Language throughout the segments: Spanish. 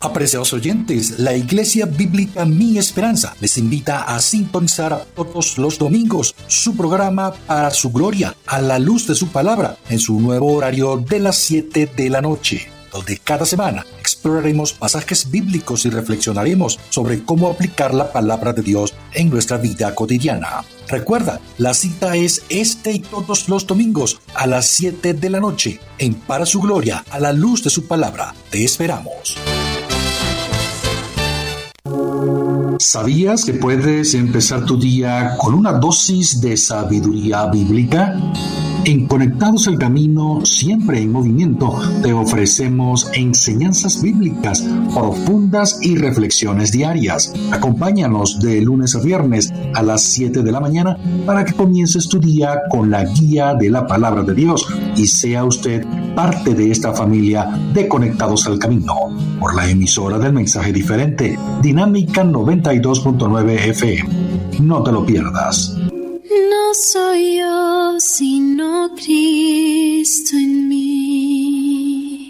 Apreciados oyentes, la Iglesia Bíblica Mi Esperanza les invita a sintonizar todos los domingos su programa Para su Gloria, a la luz de su palabra, en su nuevo horario de las 7 de la noche, donde cada semana exploraremos pasajes bíblicos y reflexionaremos sobre cómo aplicar la palabra de Dios en nuestra vida cotidiana. Recuerda, la cita es este y todos los domingos a las 7 de la noche, en Para su Gloria, a la luz de su palabra. Te esperamos. ¿Sabías que puedes empezar tu día con una dosis de sabiduría bíblica? En Conectados al Camino, siempre en movimiento, te ofrecemos enseñanzas bíblicas profundas y reflexiones diarias. Acompáñanos de lunes a viernes a las 7 de la mañana para que comiences tu día con la guía de la Palabra de Dios y sea usted parte de esta familia de Conectados al Camino, por la emisora del mensaje diferente, Dinámica 92.9 FM. No te lo pierdas. No soy yo, sino Cristo en mí.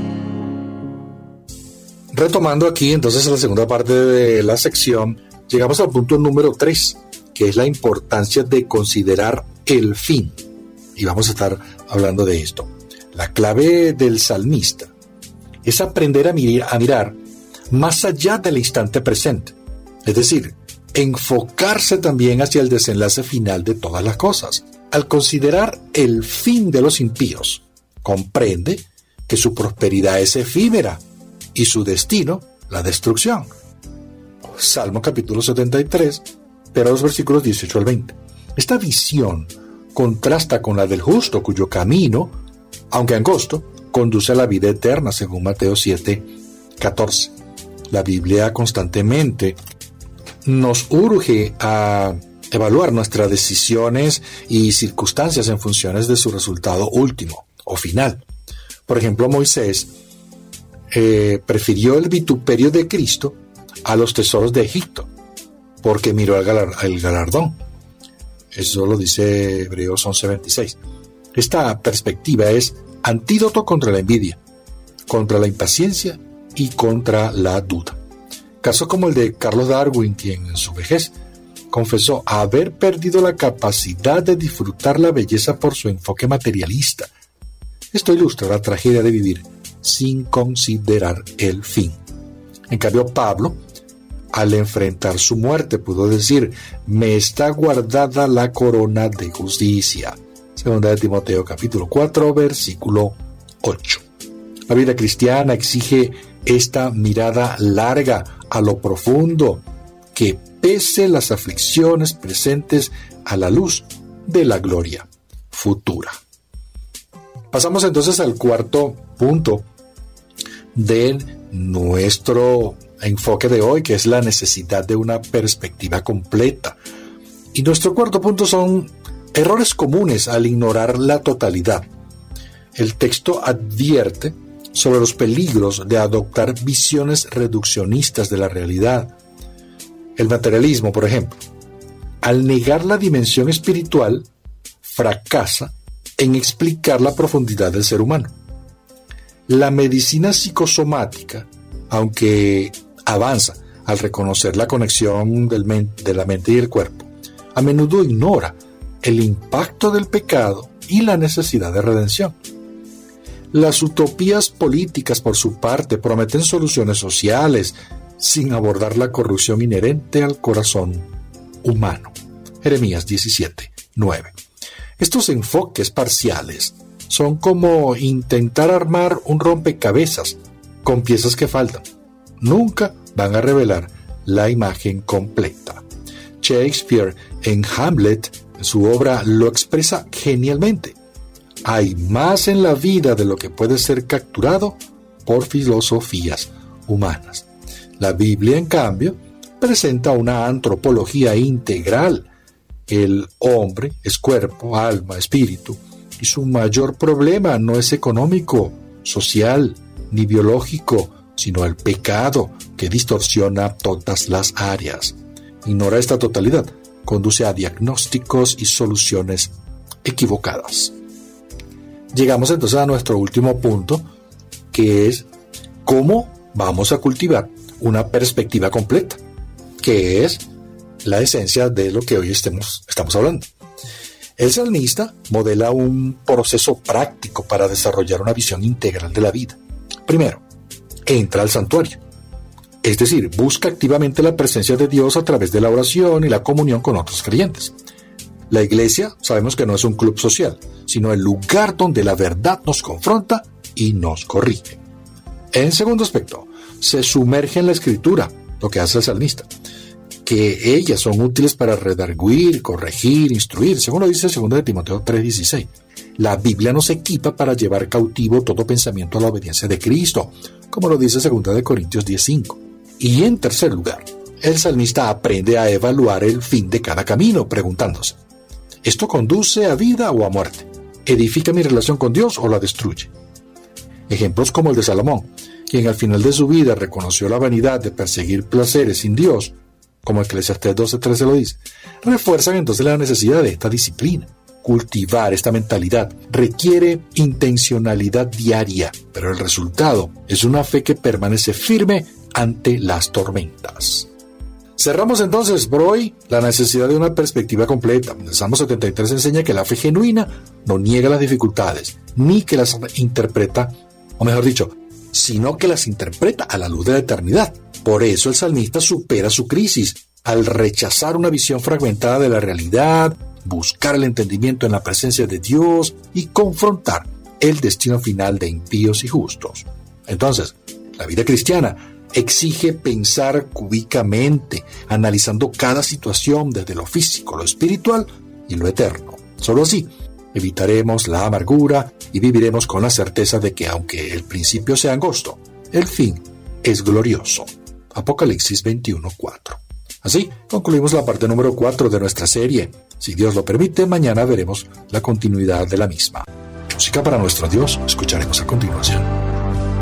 Retomando aquí entonces la segunda parte de la sección, llegamos al punto número 3, que es la importancia de considerar el fin. Y vamos a estar hablando de esto. La clave del salmista es aprender a mirar más allá del instante presente. Es decir, enfocarse también hacia el desenlace final de todas las cosas. Al considerar el fin de los impíos, comprende que su prosperidad es efímera y su destino, la destrucción. Salmo capítulo 73, pero los versículos 18 al 20. Esta visión contrasta con la del justo, cuyo camino, aunque angosto, conduce a la vida eterna, según Mateo 7, 14. La Biblia constantemente nos urge a evaluar nuestras decisiones y circunstancias en funciones de su resultado último o final. Por ejemplo, Moisés prefirió el vituperio de Cristo a los tesoros de Egipto porque miró el galardón. Eso lo dice Hebreos 11:26. Esta perspectiva es antídoto contra la envidia, contra la impaciencia y contra la duda. Casos como el de Carlos Darwin, quien en su vejez confesó haber perdido la capacidad de disfrutar la belleza por su enfoque materialista. Esto ilustra la tragedia de vivir sin considerar el fin. En cambio, Pablo, al enfrentar su muerte, pudo decir: me está guardada la corona de justicia. Segunda de Timoteo capítulo 4, versículo 8. La vida cristiana exige esta mirada larga a lo profundo, que pese las aflicciones presentes a la luz de la gloria futura. Pasamos entonces al cuarto punto de nuestro enfoque de hoy, que es la necesidad de una perspectiva completa. Y nuestro cuarto punto son errores comunes al ignorar la totalidad. El texto advierte sobre los peligros de adoptar visiones reduccionistas de la realidad. El materialismo, por ejemplo, al negar la dimensión espiritual, fracasa en explicar la profundidad del ser humano. La medicina psicosomática, aunque avanza al reconocer la conexión de la mente y el cuerpo, a menudo ignora el impacto del pecado y la necesidad de redención. Las utopías políticas, por su parte, prometen soluciones sociales sin abordar la corrupción inherente al corazón humano. Jeremías 17, 9. Estos enfoques parciales son como intentar armar un rompecabezas con piezas que faltan. Nunca van a revelar la imagen completa. Shakespeare, en Hamlet, en su obra, lo expresa genialmente. Hay más en la vida de lo que puede ser capturado por filosofías humanas. La Biblia, en cambio, presenta una antropología integral. El hombre es cuerpo, alma, espíritu, y su mayor problema no es económico, social, ni biológico, sino el pecado que distorsiona todas las áreas. Ignorar esta totalidad conduce a diagnósticos y soluciones equivocadas. Llegamos entonces a nuestro último punto, que es cómo vamos a cultivar una perspectiva completa, que es la esencia de lo que hoy estamos hablando. El salmista modela un proceso práctico para desarrollar una visión integral de la vida. Primero, entra al santuario, es decir, busca activamente la presencia de Dios a través de la oración y la comunión con otros creyentes. La iglesia sabemos que no es un club social, sino el lugar donde la verdad nos confronta y nos corrige. En segundo aspecto, se sumerge en la escritura, lo que hace el salmista, que ellas son útiles para redarguir, corregir, instruir, según lo dice 2 de Timoteo 3:16. La Biblia nos equipa para llevar cautivo todo pensamiento a la obediencia de Cristo, como lo dice 2 de Corintios 10:5. Y en tercer lugar, el salmista aprende a evaluar el fin de cada camino, preguntándose, ¿esto conduce a vida o a muerte? ¿Edifica mi relación con Dios o la destruye? Ejemplos como el de Salomón, quien al final de su vida reconoció la vanidad de perseguir placeres sin Dios, como Eclesiastés 12:13 lo dice, refuerzan entonces la necesidad de esta disciplina. Cultivar esta mentalidad requiere intencionalidad diaria, pero el resultado es una fe que permanece firme ante las tormentas. Cerramos entonces por hoy la necesidad de una perspectiva completa. El Salmo 73 enseña que la fe genuina no niega las dificultades, ni que las interpreta, o mejor dicho, sino que las interpreta a la luz de la eternidad. Por eso el salmista supera su crisis, al rechazar una visión fragmentada de la realidad, buscar el entendimiento en la presencia de Dios y confrontar el destino final de impíos y justos. Entonces, la vida cristiana exige pensar cúbicamente, analizando cada situación desde lo físico, lo espiritual y lo eterno. Solo así evitaremos la amargura y viviremos con la certeza de que aunque el principio sea angosto, el fin es glorioso. Apocalipsis 21:4. Así concluimos la parte número 4 de nuestra serie. Si Dios lo permite, mañana veremos la continuidad de la misma. Música para nuestro Dios escucharemos a continuación.